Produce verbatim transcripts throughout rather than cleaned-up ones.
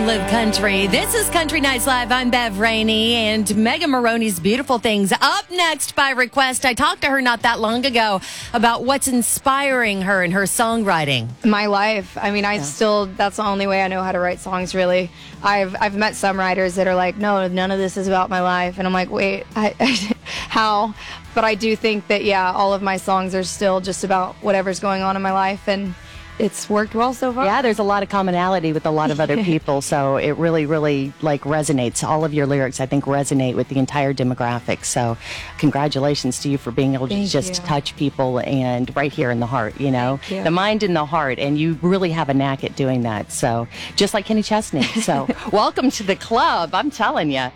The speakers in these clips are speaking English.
Live Country. This is Country Nights Live. I'm Bev Rainey, and Megan Maroney's Beautiful Things up next by request. I talked to her not that long ago about what's inspiring her in her songwriting. My life. I mean, I yeah. still, that's the only way I know how to write songs, really. I've I've met some writers that are like, no, none of this is about my life. And I'm like, wait, I, I, how? But I do think that, yeah, all of my songs are still just about whatever's going on in my life, and it's worked well so far. Yeah, there's a lot of commonality with a lot of other people, so it really, really, like, resonates. All of your lyrics, I think, resonate with the entire demographic, so congratulations to you for being able to Thank just you. touch people and right here in the heart, you know? Thank you. The mind and the heart, and you really have a knack at doing that, so just like Kenny Chesney. So welcome to the club, I'm telling you.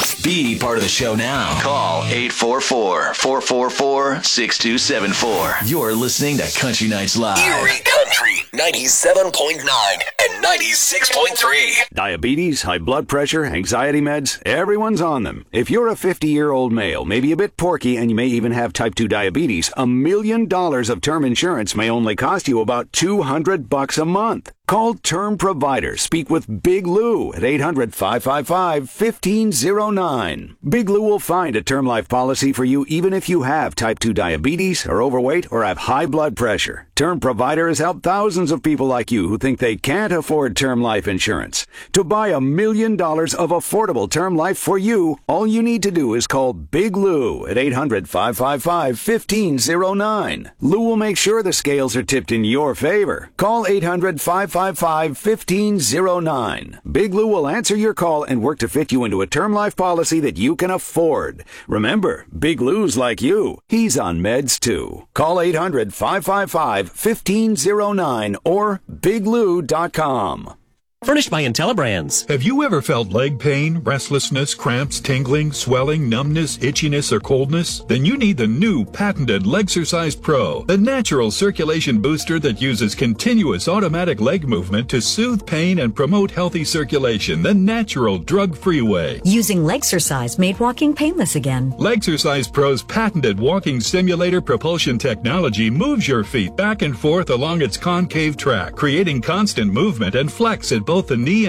Be part of the show now. Call eight four four, four four four, six two seven four. You're listening to Country Nights Live. Erie Country, ninety-seven point nine and ninety-six point three. Diabetes, high blood pressure, anxiety meds, everyone's on them. If you're a fifty-year-old male, maybe a bit porky, and you may even have type two diabetes, a million dollars of term insurance may only cost you about two hundred bucks a month. Call Term Provider. Speak with Big Lou at eight hundred, five five five, one five zero nine. Big Lou will find a term life policy for you even if you have type two diabetes, are overweight, or have high blood pressure. Term Provider has helped thousands of people like you who think they can't afford term life insurance. To buy a million dollars of affordable term life for you, all you need to do is call Big Lou at eight hundred, five five five, one five zero nine. Lou will make sure the scales are tipped in your favor. Call eight hundred, five five five, one five zero nine. Big Lou will answer your call and work to fit you into a term life policy that you can afford. Remember, Big Lou's like you. He's on meds too. Call eight hundred, five five five, one five zero nine or big lou dot com. Furnished by IntelliBrands. Have you ever felt leg pain, restlessness, cramps, tingling, swelling, numbness, itchiness, or coldness? Then you need the new patented Legsercise Pro, the natural circulation booster that uses continuous automatic leg movement to soothe pain and promote healthy circulation the natural drug-free way. Using Legsercise made walking painless again. Legsercise Pro's patented walking simulator propulsion technology moves your feet back and forth along its concave track, creating constant movement and flex at both the knee